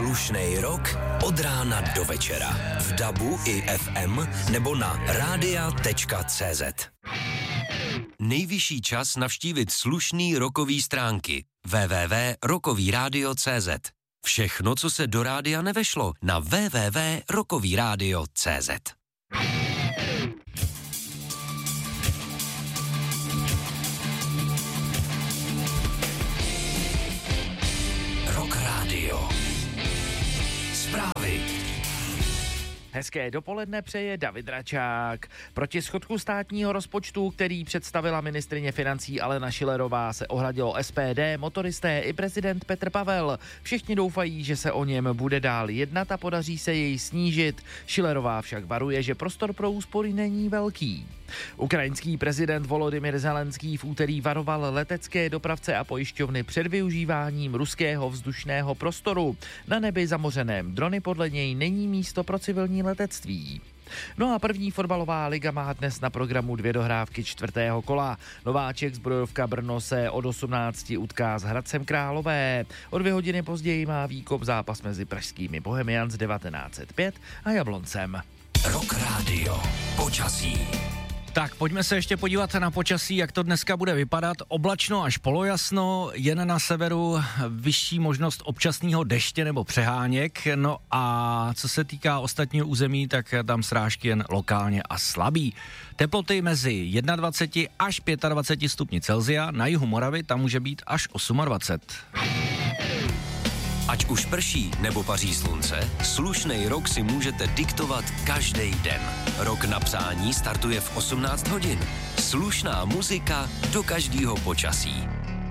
Slušnej rok od rána do večera. V DABu i FM nebo na radia.cz. Nejvyšší čas navštívit slušný rokový stránky www.rokovyradio.cz. Všechno, co se do rádia nevešlo, na www.rokovyradio.cz. Rock Radio. Zprávy. Hezké dopoledne přeje David Račák. Proti schodku státního rozpočtu, který představila ministryně financí Alena Schillerová, se ohradilo SPD, motoristé i prezident Petr Pavel. Všichni doufají, že se o něm bude dál jednat a podaří se jej snížit. Schillerová však varuje, že prostor pro úspory není velký. Ukrajinský prezident Volodymyr Zelenský v úterý varoval letecké dopravce a pojišťovny před využíváním ruského vzdušného prostoru. Na nebi zamořeném drony podle něj není místo pro civilní letectví. No a první fotbalová liga má dnes na programu 2 dohrávky 4. kola. Nováček Zbrojovka Brno se od 18 utká s Hradcem Králové. O 2 hodiny později má výkop zápas mezi pražskými Bohemians 1905 a Jabloncem. Rock Radio. Počasí. Tak pojďme se ještě podívat na počasí, jak to dneska bude vypadat. Oblačno až polojasno, jen na severu vyšší možnost občasného deště nebo přeháněk. No a co se týká ostatního území, tak tam srážky jen lokálně a slabý. Teploty mezi 21 až 25 stupni Celsia, na jihu Moravy tam může být až 28. Ať už prší nebo paří slunce, slušnej rok si můžete diktovat každý den. Rok na přání startuje v 18 hodin. Slušná muzika do každého počasí.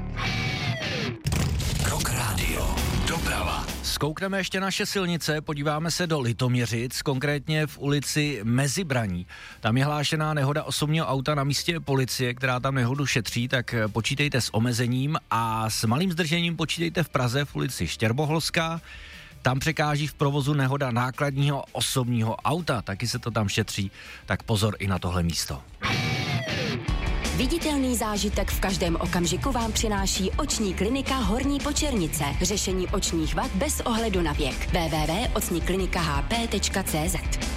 Rock Radio. Doprava. Zkoukneme ještě naše silnice, podíváme se do Litoměřic, konkrétně v ulici Mezibraní. Tam je hlášená nehoda osobního auta, na místě policie, která tam nehodu šetří, tak počítejte s omezením a s malým zdržením počítejte v Praze v ulici Štěrboholská. Tam překáží v provozu nehoda nákladního osobního auta, taky se to tam šetří, tak pozor i na tohle místo. Viditelný zážitek v každém okamžiku vám přináší oční klinika Horní Počernice. Řešení očních vad bez ohledu na věk. www.ocniklinikahp.cz.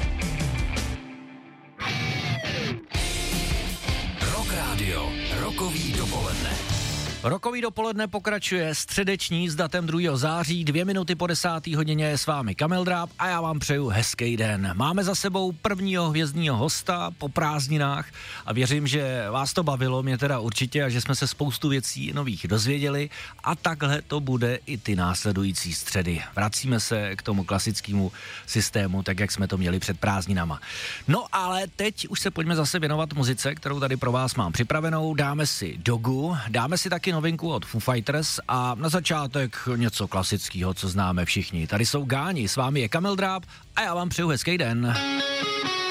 Rock Radio. Rokový dopoledne. Rokový dopoledne pokračuje středeční s datem 2. září, 2 minuty po 10. hodině je s vámi Kamil Dráb a já vám přeju hezký den. Máme za sebou prvního hvězdního hosta po prázdninách a věřím, že vás to bavilo, mě teda určitě, a že jsme se spoustu věcí nových dozvěděli a takhle to bude i ty následující středy. Vracíme se k tomu klasickému systému, tak jak jsme to měli před prázdninama. No ale teď už se pojďme zase věnovat muzice, kterou tady pro vás mám připravenou. Dáme si Dogu, dáme si taky novinku od Foo Fighters a na začátek něco klasického, co známe všichni. Tady jsou Gáni, s vámi je Kamil Dráb a já vám přeju hezký den.